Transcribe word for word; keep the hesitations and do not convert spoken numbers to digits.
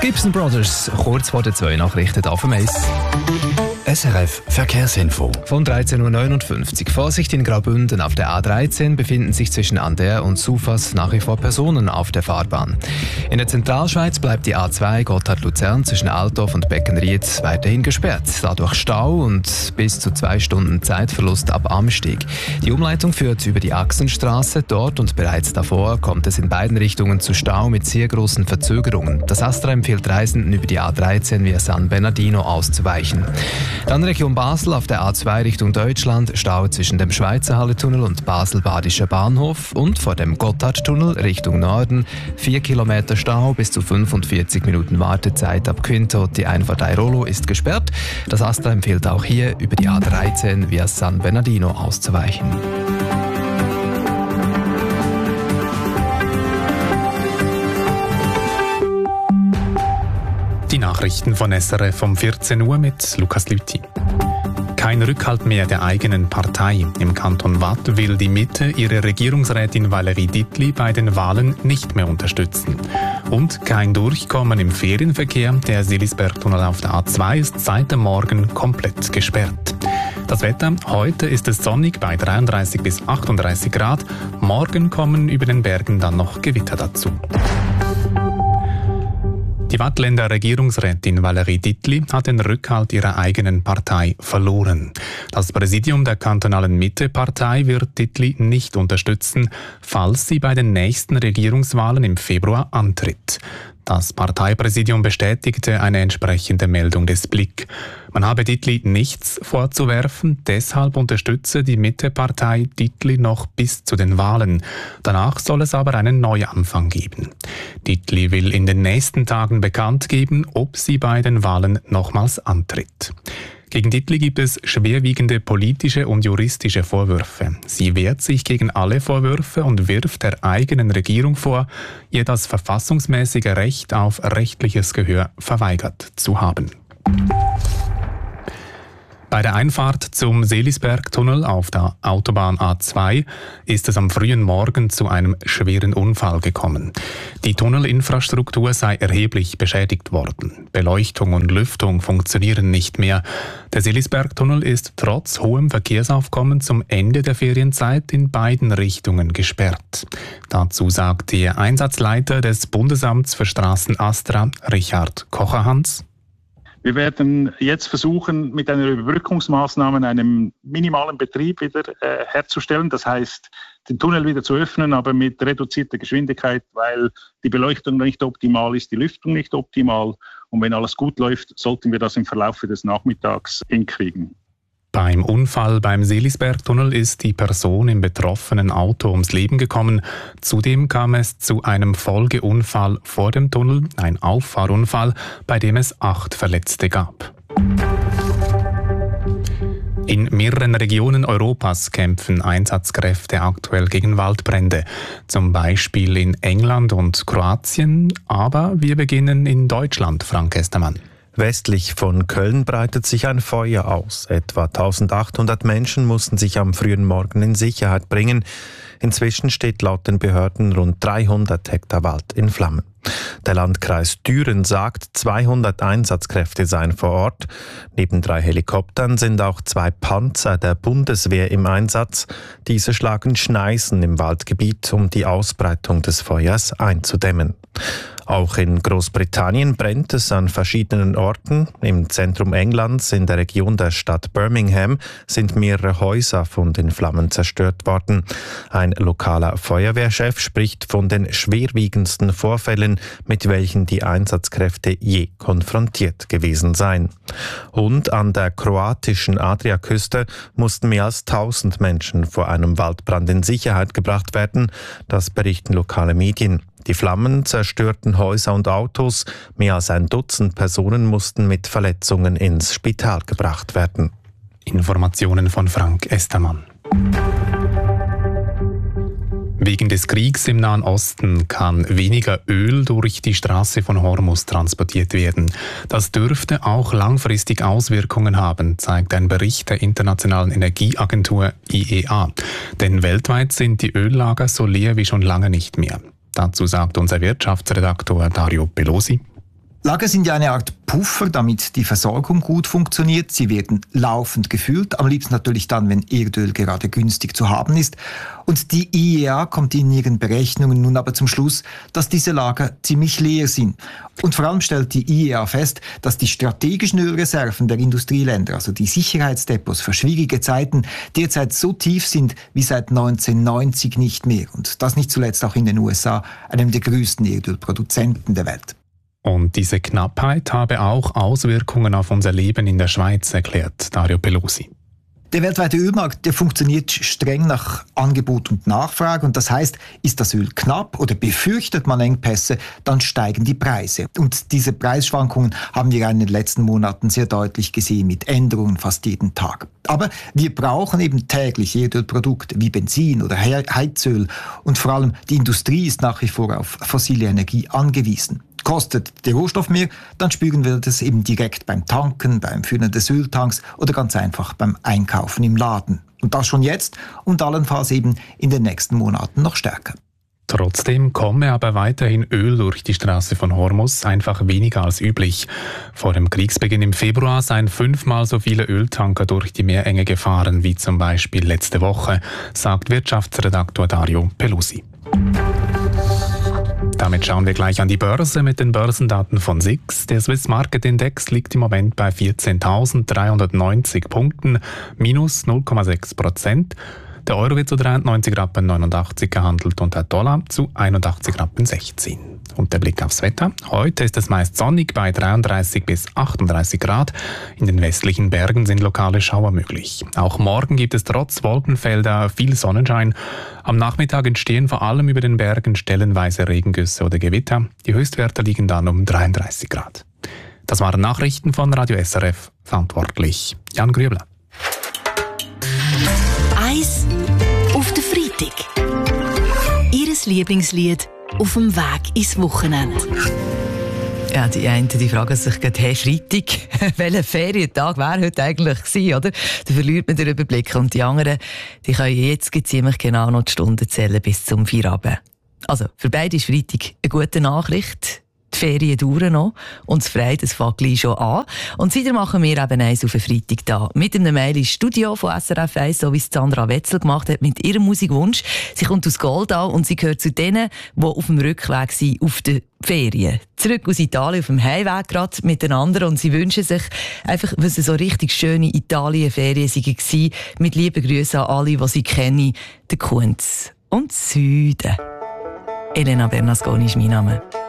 Gibson Brothers, kurz vor den zwei Nachrichten auf dem Eis. S R F Verkehrsinfo. Von dreizehn Uhr neunundfünfzig. Vorsicht in Graubünden auf der A dreizehn befinden sich zwischen Ander und Sufas nach wie vor Personen auf der Fahrbahn. In der Zentralschweiz bleibt die A zwei Gotthard-Luzern zwischen Altdorf und Beckenried weiterhin gesperrt. Dadurch Stau und bis zu zwei Stunden Zeitverlust ab Amsteg. Die Umleitung führt über die Achsenstraße. Dort und bereits davor kommt es in beiden Richtungen zu Stau mit sehr großen Verzögerungen. Das Astra empfiehlt Reisenden über die A dreizehn via San Bernardino auszuweichen. Dann Region Basel auf der A zwei Richtung Deutschland, Stau zwischen dem Schweizer Halletunnel und Basel-Badischer Bahnhof und vor dem Gotthardtunnel Richtung Norden vier Kilometer Stau bis zu fünfundvierzig Minuten Wartezeit ab Quinto. Die Einfahrt Airolo ist gesperrt. Das Astra empfiehlt auch hier über die A dreizehn via San Bernardino auszuweichen. Die Nachrichten von S R F um vierzehn Uhr mit Lukas Lüthi. Kein Rückhalt mehr der eigenen Partei. Im Kanton Waadt will die Mitte ihre Regierungsrätin Valérie Dittli bei den Wahlen nicht mehr unterstützen. Und kein Durchkommen im Ferienverkehr. Der Seelisbergtunnel auf der A zwei ist seit dem Morgen komplett gesperrt. Das Wetter: Heute ist es sonnig bei dreiunddreißig bis achtunddreißig Grad. Morgen kommen über den Bergen dann noch Gewitter dazu. Die Waadtländer Regierungsrätin Valérie Dittli hat den Rückhalt ihrer eigenen Partei verloren. Das Präsidium der kantonalen Mitte-Partei wird Dittli nicht unterstützen, falls sie bei den nächsten Regierungswahlen im Februar antritt. Das Parteipräsidium bestätigte eine entsprechende Meldung des Blick. Man habe Dittli nichts vorzuwerfen, deshalb unterstütze die Mitte-Partei Dittli noch bis zu den Wahlen. Danach soll es aber einen Neuanfang geben. Dittli will in den nächsten Tagen bekannt geben, ob sie bei den Wahlen nochmals antritt. Gegen Dittli gibt es schwerwiegende politische und juristische Vorwürfe. Sie wehrt sich gegen alle Vorwürfe und wirft der eigenen Regierung vor, ihr das verfassungsmäßige Recht auf rechtliches Gehör verweigert zu haben. Bei der Einfahrt zum Seelisbergtunnel auf der Autobahn A zwei ist es am frühen Morgen zu einem schweren Unfall gekommen. Die Tunnelinfrastruktur sei erheblich beschädigt worden. Beleuchtung und Lüftung funktionieren nicht mehr. Der Seelisbergtunnel ist trotz hohem Verkehrsaufkommen zum Ende der Ferienzeit in beiden Richtungen gesperrt. Dazu sagt der Einsatzleiter des Bundesamts für Straßen Astra, Richard Kocherhans: Wir werden jetzt versuchen, mit einer Überbrückungsmaßnahme einen minimalen Betrieb wieder äh, herzustellen. Das heißt, den Tunnel wieder zu öffnen, aber mit reduzierter Geschwindigkeit, weil die Beleuchtung nicht optimal ist, die Lüftung nicht optimal. Und wenn alles gut läuft, sollten wir das im Verlauf des Nachmittags hinkriegen. Beim Unfall beim Seelisbergtunnel ist die Person im betroffenen Auto ums Leben gekommen. Zudem kam es zu einem Folgeunfall vor dem Tunnel, ein Auffahrunfall, bei dem es acht Verletzte gab. In mehreren Regionen Europas kämpfen Einsatzkräfte aktuell gegen Waldbrände. Zum Beispiel in England und Kroatien. Aber wir beginnen in Deutschland, Frank Estermann. Westlich von Köln breitet sich ein Feuer aus. Etwa eintausendachthundert Menschen mussten sich am frühen Morgen in Sicherheit bringen. Inzwischen steht laut den Behörden rund dreihundert Hektar Wald in Flammen. Der Landkreis Düren sagt, zweihundert Einsatzkräfte seien vor Ort. Neben drei Helikoptern sind auch zwei Panzer der Bundeswehr im Einsatz. Diese schlagen Schneisen im Waldgebiet, um die Ausbreitung des Feuers einzudämmen. Auch in Großbritannien brennt es an verschiedenen Orten. Im Zentrum Englands, in der Region der Stadt Birmingham, sind mehrere Häuser von den Flammen zerstört worden. Ein lokaler Feuerwehrchef spricht von den schwerwiegendsten Vorfällen, mit welchen die Einsatzkräfte je konfrontiert gewesen seien. Und an der kroatischen Adriaküste mussten mehr als tausend Menschen vor einem Waldbrand in Sicherheit gebracht werden. Das berichten lokale Medien. Die Flammen zerstörten Häuser und Autos. Mehr als ein Dutzend Personen mussten mit Verletzungen ins Spital gebracht werden. Informationen von Frank Estermann. Wegen des Kriegs im Nahen Osten kann weniger Öl durch die Straße von Hormuz transportiert werden. Das dürfte auch langfristig Auswirkungen haben, zeigt ein Bericht der Internationalen Energieagentur I E A. Denn weltweit sind die Öllager so leer wie schon lange nicht mehr. Dazu sagt unser Wirtschaftsredaktor Dario Pelosi: Lager sind ja eine Art Puffer, damit die Versorgung gut funktioniert. Sie werden laufend gefüllt, am liebsten natürlich dann, wenn Erdöl gerade günstig zu haben ist. Und die I E A kommt in ihren Berechnungen nun aber zum Schluss, dass diese Lager ziemlich leer sind. Und vor allem stellt die I E A fest, dass die strategischen Ölreserven der Industrieländer, also die Sicherheitsdepots für schwierige Zeiten, derzeit so tief sind wie seit neunzehnhundertneunzig nicht mehr. Und das nicht zuletzt auch in den U S A, einem der größten Erdölproduzenten der Welt. Und diese Knappheit habe auch Auswirkungen auf unser Leben in der Schweiz, erklärt Dario Pelusi. Der weltweite Ölmarkt, der funktioniert streng nach Angebot und Nachfrage. Und das heißt, ist das Öl knapp oder befürchtet man Engpässe, dann steigen die Preise. Und diese Preisschwankungen haben wir in den letzten Monaten sehr deutlich gesehen, mit Änderungen fast jeden Tag. Aber wir brauchen eben täglich Erdölprodukte wie Benzin oder Heizöl. Und vor allem die Industrie ist nach wie vor auf fossile Energie angewiesen. Kostet der Rohstoff mehr, dann spüren wir das eben direkt beim Tanken, beim Füllen des Öltanks oder ganz einfach beim Einkaufen im Laden. Und das schon jetzt und allenfalls eben in den nächsten Monaten noch stärker. Trotzdem komme aber weiterhin Öl durch die Straße von Hormuz, einfach weniger als üblich. Vor dem Kriegsbeginn im Februar seien fünfmal so viele Öltanker durch die Meerenge gefahren wie zum Beispiel letzte Woche, sagt Wirtschaftsredaktor Dario Pelusi. Damit schauen wir gleich an die Börse mit den Börsendaten von S I X. Der Swiss Market Index liegt im Moment bei vierzehntausenddreihundertneunzig Punkten, minus null Komma sechs Prozent. Der Euro wird zu dreiundneunzig Rappen neunundachtzig gehandelt und der Dollar zu einundachtzig Rappen sechzehn. Und der Blick aufs Wetter. Heute ist es meist sonnig bei dreiunddreißig bis achtunddreißig Grad. In den westlichen Bergen sind lokale Schauer möglich. Auch morgen gibt es trotz Wolkenfelder viel Sonnenschein. Am Nachmittag entstehen vor allem über den Bergen stellenweise Regengüsse oder Gewitter. Die Höchstwerte liegen dann um dreiunddreißig Grad. Das waren Nachrichten von Radio S R F. Verantwortlich Jan Grübler. Eis auf den Freitag. Ihres Lieblingslied auf dem Weg ins Wochenende. Ja, die einen die fragen sich gerade, hey, Freitag, welcher Ferientag wäre heute eigentlich gewesen, oder? Da verliert man den Überblick. Und die anderen, die können jetzt ziemlich genau noch die Stunden zählen bis zum Feierabend. Also, für beide ist Freitag eine gute Nachricht. Die Ferien dauern noch und das Frei, das fängt gleich schon an. Und seitdem machen wir eben eins auf den Freitag da. Mit einem Mail ins Studio von S R F eins, so wie es Sandra Wetzel gemacht hat mit ihrem Musikwunsch. Sie kommt aus Goldau und sie gehört zu denen, die auf dem Rückweg sind auf die Ferien. Zurück aus Italien auf dem Heimweg gerade miteinander und sie wünschen sich einfach, weil es so richtig schöne Italien-Ferien waren, mit lieben Grüßen an alle, die sie kennen, den Kunz und Süden. Elena Bernasconi ist mein Name.